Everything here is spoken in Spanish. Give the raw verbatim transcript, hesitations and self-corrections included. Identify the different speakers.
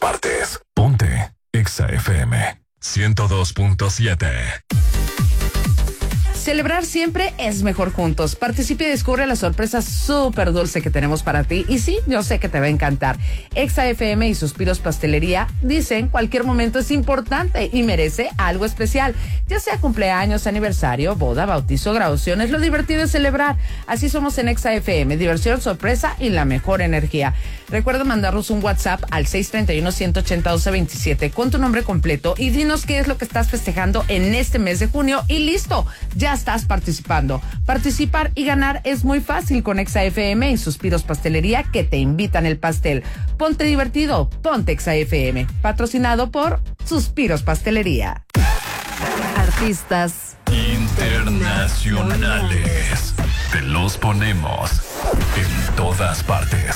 Speaker 1: partes. Ponte Exa F M ciento dos punto siete.
Speaker 2: Celebrar siempre es mejor juntos. Participe y descubre la sorpresa súper dulce que tenemos para ti. Y sí, yo sé que te va a encantar. Exa F M y Suspiros Pastelería dicen cualquier momento es importante y merece algo especial. Ya sea cumpleaños, aniversario, boda, bautizo, graduaciones, lo divertido es celebrar. Así somos en Exa F M. Diversión, sorpresa y la mejor energía. Recuerda mandarnos un WhatsApp al seis tres uno, uno ocho cero, uno dos dos siete con tu nombre completo y dinos qué es lo que estás festejando en este mes de junio y listo, ya estás participando. Participar y ganar es muy fácil con Exa F M y Suspiros Pastelería que te invitan el pastel. Ponte divertido, ponte Exa F M. Patrocinado por Suspiros Pastelería. Artistas
Speaker 1: internacionales. Te los ponemos en todas partes.